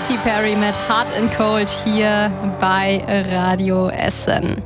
Katy Perry mit Hot and Cold hier bei Radio Essen.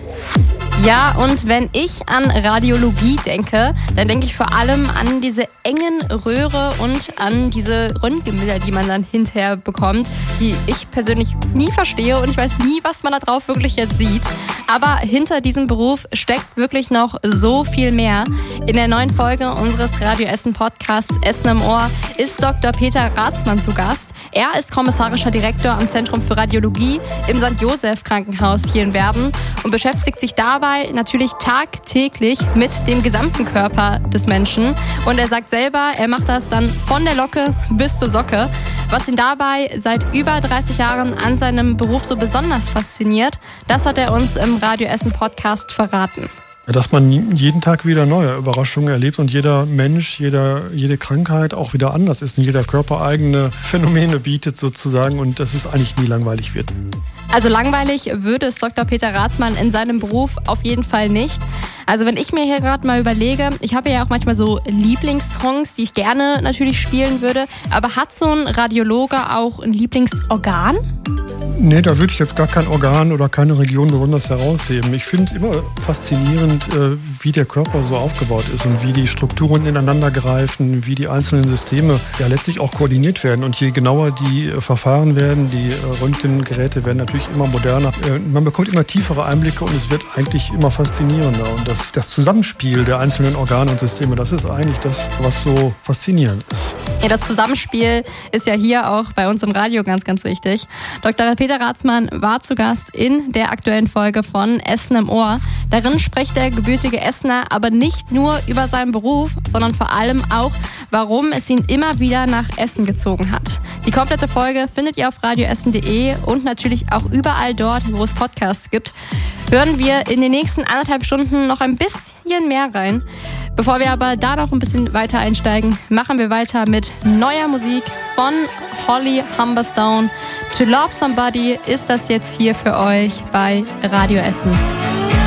Ja, und wenn ich an Radiologie denke, dann denke ich vor allem an diese engen Röhre und an diese Röntgenbilder, die man dann hinterher bekommt, die ich persönlich nie verstehe und ich weiß nie, was man da drauf wirklich jetzt sieht. Aber hinter diesem Beruf steckt wirklich noch so viel mehr. In der neuen Folge unseres Radio Essen Podcasts Essen im Ohr ist Dr. Peter Ratzmann zu Gast. Er ist kommissarischer Direktor am Zentrum für Radiologie im St. Joseph Krankenhaus hier in Werben und beschäftigt sich dabei natürlich tagtäglich mit dem gesamten Körper des Menschen. Und er sagt selber, er macht das dann von der Locke bis zur Socke. Was ihn dabei seit über 30 Jahren an seinem Beruf so besonders fasziniert, das hat er uns im Radio Essen Podcast verraten. Dass man jeden Tag wieder neue Überraschungen erlebt und jeder Mensch, jede Krankheit auch wieder anders ist und jeder Körper eigene Phänomene bietet sozusagen und dass es eigentlich nie langweilig wird. Also langweilig würde es Dr. Peter Ratzmann in seinem Beruf auf jeden Fall nicht. Also wenn ich mir hier gerade mal überlege, ich habe ja auch manchmal so Lieblingssongs, die ich gerne natürlich spielen würde, aber hat so ein Radiologe auch ein Lieblingsorgan? Nee, da würde ich jetzt gar kein Organ oder keine Region besonders herausheben. Ich finde immer faszinierend, wie der Körper so aufgebaut ist und wie die Strukturen ineinander greifen, wie die einzelnen Systeme ja letztlich auch koordiniert werden. Und je genauer die Verfahren werden, die Röntgengeräte werden natürlich immer moderner. Man bekommt immer tiefere Einblicke und es wird eigentlich immer faszinierender. Und das Zusammenspiel der einzelnen Organe und Systeme, das ist eigentlich das, was so faszinierend ist. Ja, das Zusammenspiel ist ja hier auch bei uns im Radio ganz, ganz wichtig. Dr. Peter Ratzmann war zu Gast in der aktuellen Folge von Essen im Ohr. Darin spricht der gebürtige Essener aber nicht nur über seinen Beruf, sondern vor allem auch, warum es ihn immer wieder nach Essen gezogen hat. Die komplette Folge findet ihr auf radioessen.de und natürlich auch überall dort, wo es Podcasts gibt. Hören wir in den nächsten 1,5 Stunden noch ein bisschen mehr rein. Bevor wir aber da noch ein bisschen weiter einsteigen, machen wir weiter mit neuer Musik von Holly Humberstone. To Love Somebody ist das jetzt hier für euch bei Radio Essen.